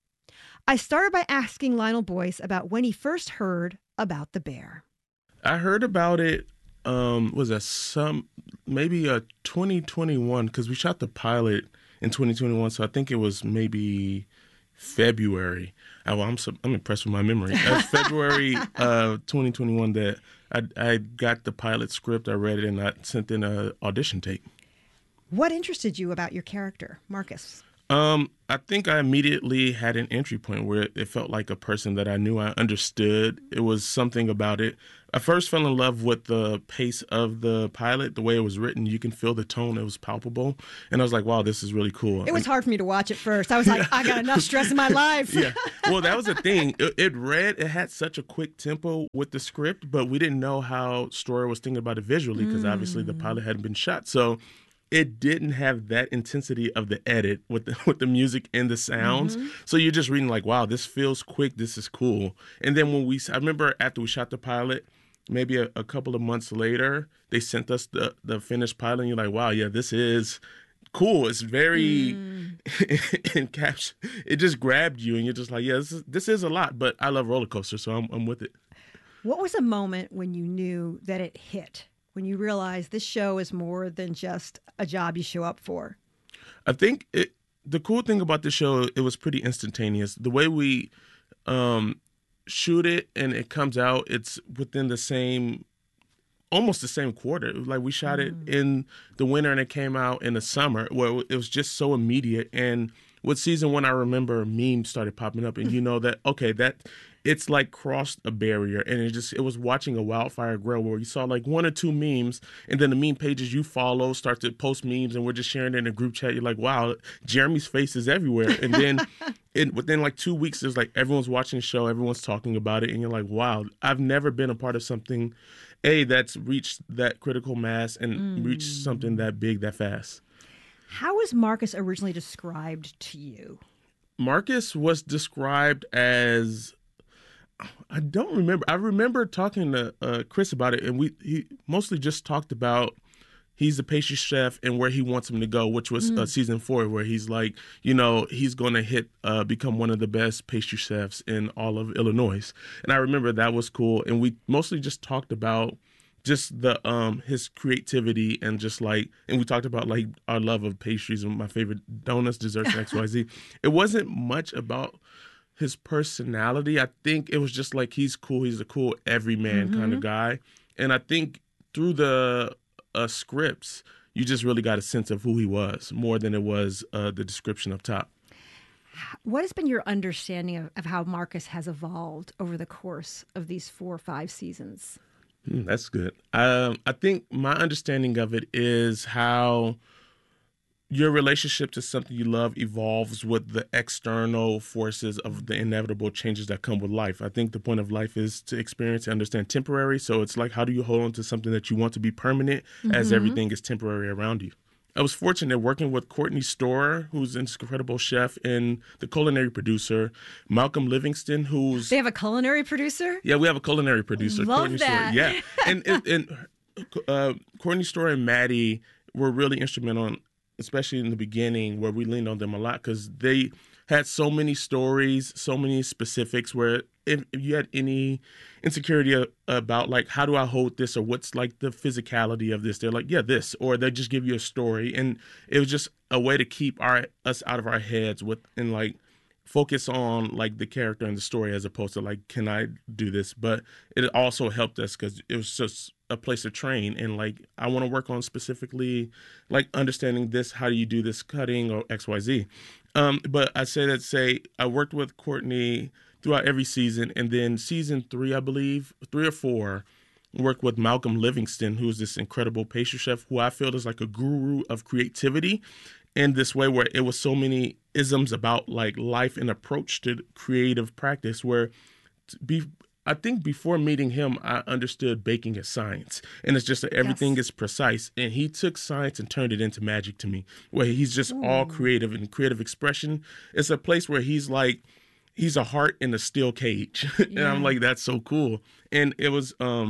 I started by asking Lionel Boyce about when he first heard about the bear. I heard about it, um, was that some, maybe a twenty twenty-one, because we shot the pilot in twenty twenty-one, so I think it was maybe February. I, well, I'm so, I'm impressed with my memory. Uh, February uh, twenty twenty-one that I, I got the pilot script, I read it, and I sent in an audition tape. What interested you about your character, Marcus? Um, I think I immediately had an entry point where it felt like a person that I knew I understood. It was something about it. I first fell in love with the pace of the pilot, the way it was written. You can feel the tone. It was palpable. And I was like, wow, this is really cool. It was hard for me to watch at first. I was like, I got enough stress in my life. Yeah. Well, that was the thing. It, it read, it had such a quick tempo with the script, but we didn't know how Story was thinking about it visually because mm. obviously the pilot hadn't been shot. So it didn't have that intensity of the edit with the, with the music and the sounds. Mm-hmm. So you're just reading like, wow, this feels quick. This is cool. And then when we, I remember after we shot the pilot, maybe a, a couple of months later, they sent us the, the finished pilot. And you're like, wow, yeah, this is cool. It's very mm. encapsulated. It just grabbed you. And you're just like, yeah, this is, this is a lot. But I love roller coasters, so I'm, I'm with it. What was a moment when you knew that it hit? When you realized this show is more than just a job you show up for? I think it, the cool thing about the show, it was pretty instantaneous. The way we um, shoot it and it comes out, it's within the same, almost the same quarter. It was like we shot mm. it in the winter and it came out in the summer, where it was just so immediate. And with season one, I remember memes started popping up, and you know that, okay, that it's like crossed a barrier, and it just, it was watching a wildfire grow where you saw like one or two memes, and then the meme pages you follow start to post memes, and we're just sharing it in a group chat. You're like, wow, Jeremy's face is everywhere. And then in, within like two weeks, it's like everyone's watching the show, everyone's talking about it, and you're like, wow, I've never been a part of something, A, that's reached that critical mass and mm. reached something that big that fast. How was Marcus originally described to you? Marcus was described as, I don't remember. I remember talking to uh, Chris about it, and we he mostly just talked about he's a pastry chef and where he wants him to go, which was mm. uh, season four, where he's like, you know, he's going to hit, uh, become one of the best pastry chefs in all of Illinois. And I remember that was cool. And we mostly just talked about just the um his creativity and just like, and we talked about like our love of pastries and my favorite donuts, desserts, and X Y Z. It wasn't much about his personality. I think it was just like, he's cool. He's a cool everyman mm-hmm. kind of guy. And I think through the uh, scripts, you just really got a sense of who he was more than it was uh, the description up top. What has been your understanding of, of how Marcus has evolved over the course of these four or five seasons? Mm, that's good. Um, I think my understanding of it is how your relationship to something you love evolves with the external forces of the inevitable changes that come with life. I think the point of life is to experience and understand temporary. So it's like, how do you hold on to something that you want to be permanent mm-hmm. as everything is temporary around you? I was fortunate working with Courtney Storer, who's an incredible chef, and the culinary producer, Malcolm Livingston, who's... They have a culinary producer? Yeah, we have a culinary producer. Love Courtney that. Storer. Yeah. And, and, and uh, Courtney Storer and Maddie were really instrumental, in, especially in the beginning, where we leaned on them a lot, because they had so many stories, so many specifics, where if, if you had any insecurity about, like, how do I hold this, or what's like the physicality of this, they're like, yeah, this, or they just give you a story. And it was just a way to keep our us out of our heads with, and like focus on like the character and the story, as opposed to like, can I do this? But it also helped us because it was just a place to train, and like, I want to work on specifically like understanding this, how do you do this cutting or X Y Z. Um, but I say that say I worked with Courtney throughout every season, and then season three, I believe, three or four, worked with Malcolm Livingston, who's this incredible pastry chef who I feel is like a guru of creativity, in this way where it was so many isms about like life and approach to creative practice, where be, I think before meeting him, I understood baking as science. And it's just that everything yes. is precise. And he took science and turned it into magic to me, where he's just Ooh. all creative and creative expression. It's a place where he's like, he's a heart in a steel cage. and yeah. I'm like, that's so cool. And it was, um,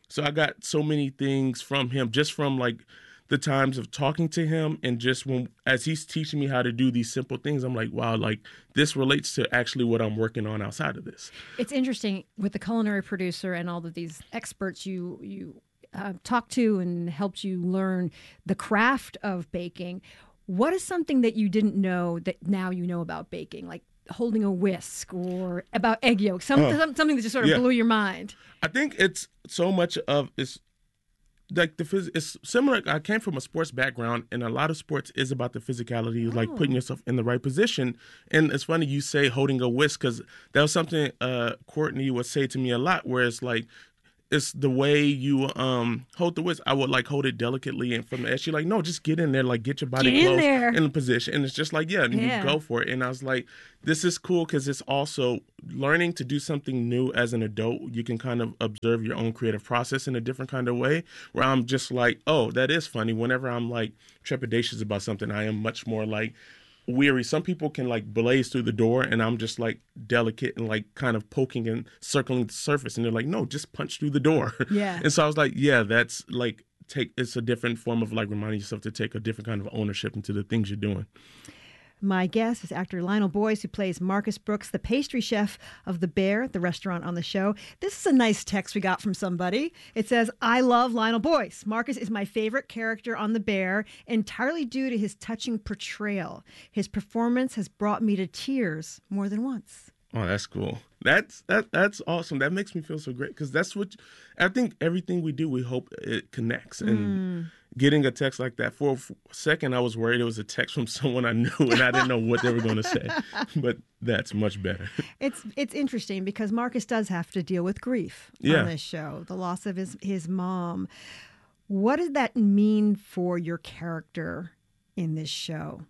So I got so many things from him, just from like the times of talking to him, and just when as he's teaching me how to do these simple things, I'm like, wow, like this relates to actually what I'm working on outside of this. It's interesting with the culinary producer and all of these experts you you uh, talked to and helped you learn the craft of baking. What is something that you didn't know that now you know about baking, like holding a whisk or about egg yolks, some, Oh, some, something that just sort of yeah. blew your mind? I think it's so much of it's like the phys- it's similar. I came from a sports background, and a lot of sports is about the physicality, like putting yourself in the right position. And it's funny you say holding a whisk, because that was something uh, Courtney would say to me a lot, where it's like, it's the way you um hold the whisk. I would like hold it delicately, and from the edge, she's like, no, just get in there, like get your body Get in close there. in the position. And it's just like, yeah, and Yeah. you go for it. And I was like, this is cool, because it's also learning to do something new as an adult. You can kind of observe your own creative process in a different kind of way, where I'm just like, oh, that is funny. Whenever I'm like trepidatious about something, I am much more like weary. Some people can like blaze through the door, and I'm just like delicate and like kind of poking and circling the surface, and they're like, no, just punch through the door. Yeah. And so I was like, yeah, that's like take it's a different form of like reminding yourself to take a different kind of ownership into the things you're doing. My guest is actor Lionel Boyce, who plays Marcus Brooks, the pastry chef of The Bear, the restaurant on the show. This is a nice text we got from somebody. It says, I love Lionel Boyce. Marcus is my favorite character on The Bear, entirely due to his touching portrayal. His performance has brought me to tears more than once. Oh, that's cool. That's that that's awesome. That makes me feel so great, because that's what I think everything we do, we hope it connects. And Mm. getting a text like that, for a second, I was worried it was a text from someone I knew, and I didn't know what they were going to say. But that's much better. It's it's interesting because Marcus does have to deal with grief Yeah. on this show, the loss of his, his mom. What does that mean for your character in this show?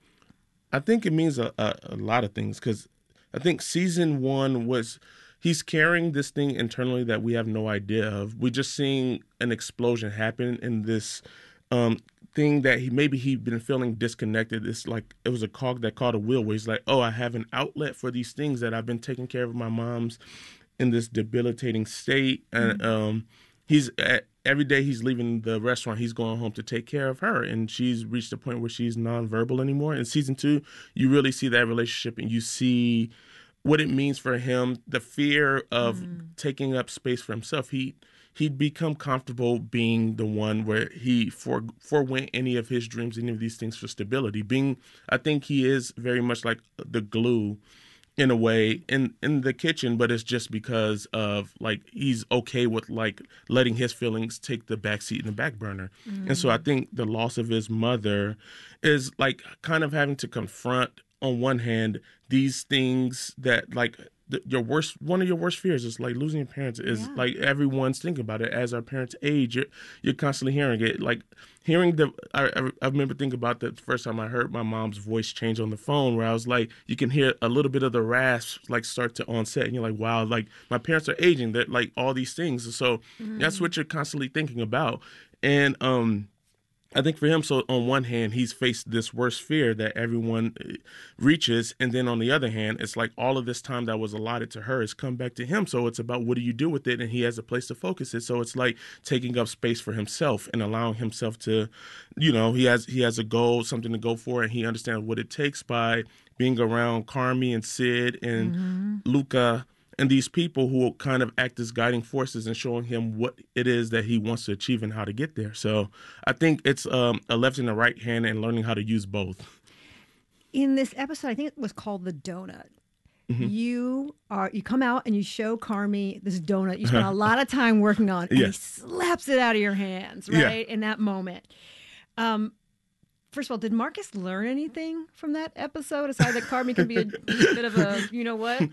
I think it means a, a, a lot of things, because I think season one was he's carrying this thing internally that we have no idea of. We're just seeing an explosion happen in this um, thing that he maybe he'd been feeling disconnected. It's like it was a cog that caught a wheel, where he's like, oh, I have an outlet for these things that I've been taking care of my mom's in this debilitating state. And Mm-hmm. um, he's at, every day he's leaving the restaurant, he's going home to take care of her, and she's reached a point where she's nonverbal anymore. In season two, you really see that relationship, and you see what it means for him, the fear of Mm. taking up space for himself. He he'd become comfortable being the one where he for, forewent any of his dreams, any of these things for stability. Being, I think he is very much like the glue in a way in, in the kitchen, but it's just because of like he's okay with like letting his feelings take the back seat in the back burner. Mm. And so I think the loss of his mother is like kind of having to confront, on one hand, these things that like th- your worst, one of your worst fears is like losing your parents. Is Yeah. like everyone's thinking about it. As our parents age, you're, you're constantly hearing it. Like hearing the, I, I I remember thinking about the first time I heard my mom's voice change on the phone, where I was like, you can hear a little bit of the rasp like start to onset, and you're like, wow, like my parents are aging. That like all these things. So Mm. that's what you're constantly thinking about. And um. I think for him, so on one hand, he's faced this worst fear that everyone uh, reaches. And then on the other hand, it's like all of this time that was allotted to her has come back to him. So it's about what do you do with it? And he has a place to focus it. So it's like taking up space for himself and allowing himself to, you know, he has he has a goal, something to go for, and he understands what it takes by being around Carmi and Sid and Mm-hmm. Luca and these people who will kind of act as guiding forces and showing him what it is that he wants to achieve and how to get there. So I think it's um, a left and a right hand and learning how to use both. In this episode, I think it was called The Donut. Mhm. You are you come out and you show Carmi this donut you spent a lot of time working on, and he Yes. slaps it out of your hands, Yeah. right? In that moment. Um, first of all, did Marcus learn anything from that episode aside that Carmi can be a bit of a you know what?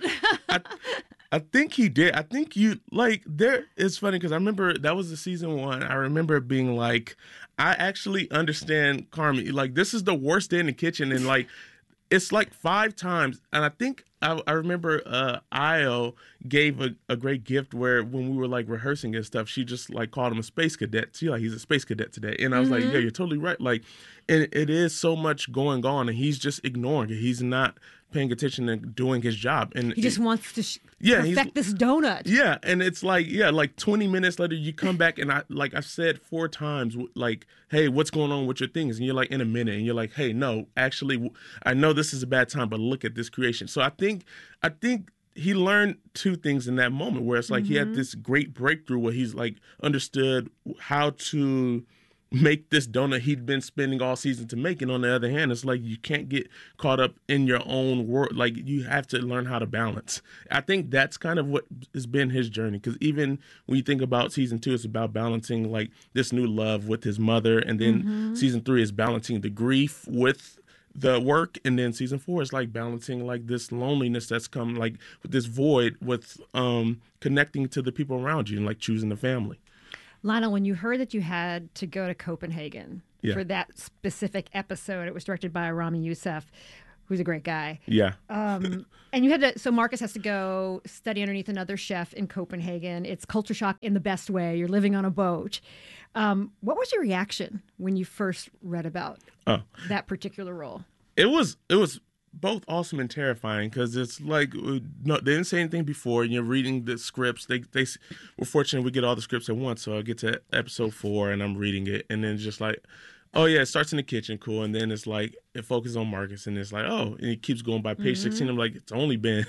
I think he did. I think you like there. It's funny because I remember that was the season one. I remember being like, I actually understand Carmi. Like this is the worst day in the kitchen, and like it's like five times. And I think I, I remember uh, Io gave a, a great gift where when we were like rehearsing and stuff, she just like called him a space cadet. She like he's a space cadet today, and I was like, Mhm. yeah, you're totally right. Like, and it is so much going on, and he's just ignoring it. He's not paying attention and doing his job. And he just it, wants to sh- yeah, perfect this donut. Yeah, and it's like, yeah, like twenty minutes later, you come back, and I, like I've said four times, like, hey, what's going on with your things? And you're like, in a minute, and you're like, hey, no, actually, I know this is a bad time, but look at this creation. So I think, I think he learned two things in that moment, where it's like mm-hmm. he had this great breakthrough where he's like understood how to make this donut he'd been spending all season to make. And on the other hand, it's like you can't get caught up in your own world. Like you have to learn how to balance. I think that's kind of what has been his journey. Because even when you think about season two, it's about balancing like this new love with his mother. And then mm-hmm. season three is balancing the grief with the work, and then season four is like balancing like this loneliness that's come like with this void with um connecting to the people around you and like choosing the family. Lionel, when you heard that you had to go to Copenhagen yeah. for that specific episode, it was directed by Rami Youssef, who's a great guy. Yeah. Um, and you had to, so Marcus has to go study underneath another chef in Copenhagen. It's culture shock in the best way. You're living on a boat. Um, what was your reaction when you first read about oh. that particular role? It was, it was both awesome and terrifying, because it's like, no, they didn't say anything before, and you're reading the scripts. They, they, we're fortunate we get all the scripts at once. So I get to episode four and I'm reading it, and then just like, oh yeah, it starts in the kitchen, cool, and then it's like it focuses on Marcus, and it's like, oh, and it keeps going by page mm-hmm. sixteen. I'm like, it's only been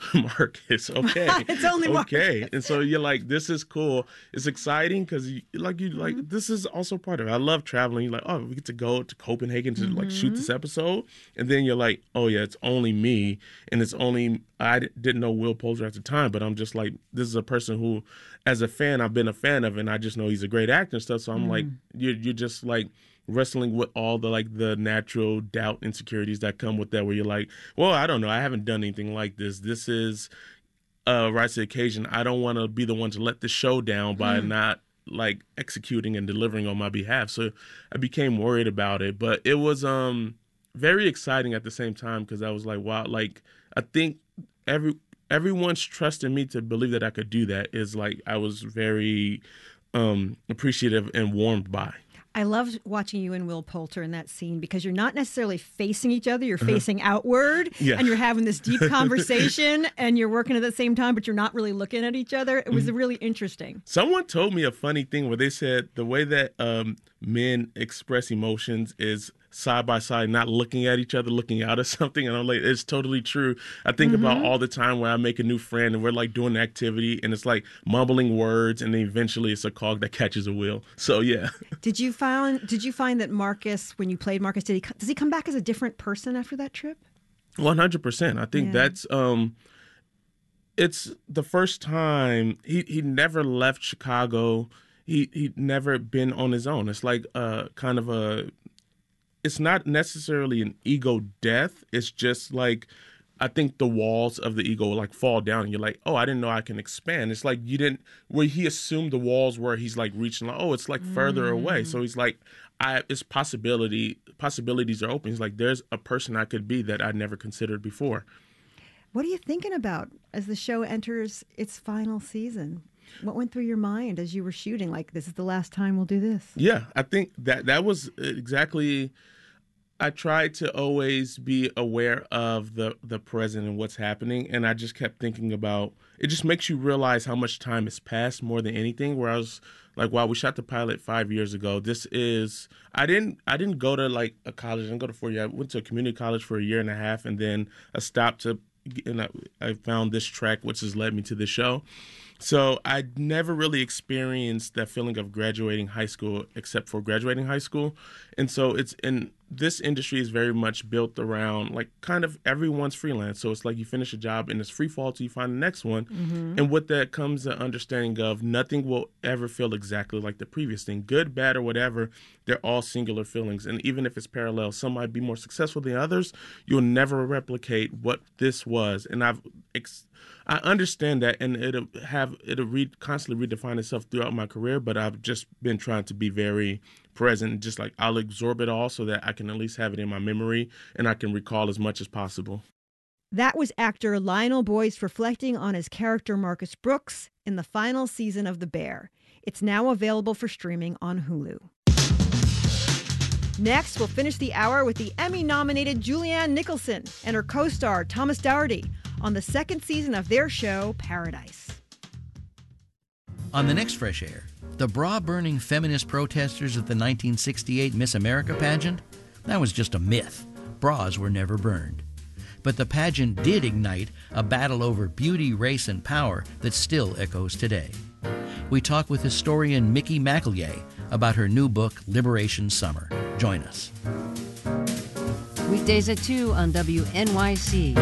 Marcus, okay, it's only okay, Marcus. And so you're like, this is cool, it's exciting, because you like you mm-hmm. like this is also part of it. I love traveling. You're like, oh, we get to go to Copenhagen to mm-hmm. like shoot this episode, and then you're like, oh yeah, it's only me, and it's only I didn't know Will Poulter at the time, but I'm just like, this is a person who, as a fan, I've been a fan of, and I just know he's a great actor and stuff. So I'm mm-hmm. like, you're you're just like wrestling with all the like the natural doubt, insecurities that come with that, where you're like, well, I don't know, I haven't done anything like this. This is uh rise to the occasion. I don't want to be the one to let the show down by mm. not like executing and delivering on my behalf. So I became worried about it, but it was um very exciting at the same time, because I was like, wow, like I think every everyone's trusting me to believe that I could do that is like I was very um appreciative and warmed by. I loved watching you and Will Poulter in that scene, because you're not necessarily facing each other. You're facing uh-huh. outward, yeah. and you're having this deep conversation, and you're working at the same time, but you're not really looking at each other. It was mm-hmm. really interesting. Someone told me a funny thing where they said the way that um, men express emotions is side by side, not looking at each other, looking out at something. And I'm like, it's totally true. I think mm-hmm. about all the time where I make a new friend and we're like doing an activity, and it's like mumbling words, and then eventually it's a cog that catches a wheel. So yeah. Did you find Did you find that Marcus, when you played Marcus, did he does he come back as a different person after that trip? one hundred percent. I think yeah. that's um, it's the first time he he never left Chicago. He he'd never been on his own. It's like uh kind of a. It's not necessarily an ego death. It's just like, I think the walls of the ego like fall down, and you're like, oh, I didn't know I can expand. It's like you didn't, where he assumed the walls were, he's like reaching like, oh, it's like further mm. away. So he's like, I, it's possibility, possibilities are open. He's like, there's a person I could be that I never considered before. What are you thinking about as the show enters its final season? What went through your mind as you were shooting? Like, this is the last time we'll do this. Yeah, I think that that was exactly. I tried to always be aware of the the present and what's happening, and I just kept thinking about. It just makes you realize how much time has passed more than anything. Where I was like, wow, we shot the pilot five years ago. This is. I didn't. I didn't go to like a college. I didn't go to four years. I went to a community college for a year and a half, and then I stopped to. And I, I found this track, which has led me to the show. So I never really experienced that feeling of graduating high school, except for graduating high school. And so it's in this industry is very much built around like kind of everyone's freelance. So it's like you finish a job and it's free fall till you find the next one. Mm-hmm. And with that comes the understanding of nothing will ever feel exactly like the previous thing, good, bad, or whatever. They're all singular feelings. And even if it's parallel, some might be more successful than others. You'll never replicate what this was. And I've ex- I understand that, and it'll have it'll re- constantly redefine itself throughout my career. But I've just been trying to be very present, just like I'll absorb it all so that I can at least have it in my memory and I can recall as much as possible. That was actor Lionel Boyce reflecting on his character Marcus Brooks in the final season of The Bear. It's now available for streaming on Hulu. Next, we'll finish the hour with the Emmy-nominated Julianne Nicholson and her co-star Thomas Doherty on the second season of their show, Paradise. On the next Fresh Air, the bra-burning feminist protesters at the nineteen sixty-eight Miss America pageant? That was just a myth. Bras were never burned. But the pageant did ignite a battle over beauty, race, and power that still echoes today. We talk with historian Mickey McEllier about her new book, Liberation Summer. Join us. Weekdays at two on W N Y C.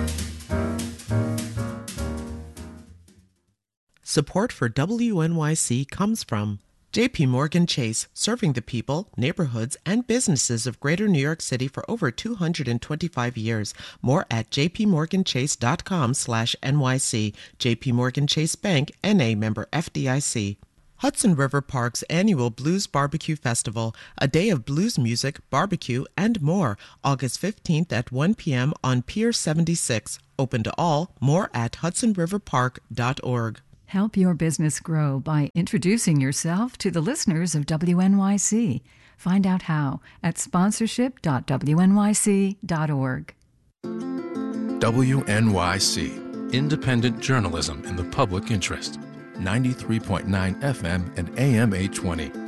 Support for W N Y C comes from J P Morgan Chase, serving the people, neighborhoods, and businesses of Greater New York City for over two hundred twenty-five years. More at jpmorganchase.com slash NYC. J P Morgan Chase Bank, N A member F D I C. Hudson River Park's annual Blues Barbecue Festival, a day of blues music, barbecue, and more, August fifteenth at one p.m. on Pier seventy-six. Open to all. More at hudson river park dot org. Help your business grow by introducing yourself to the listeners of W N Y C. Find out how at sponsorship dot w n y c dot org. W N Y C, independent journalism in the public interest. ninety-three point nine F M and A M eight twenty.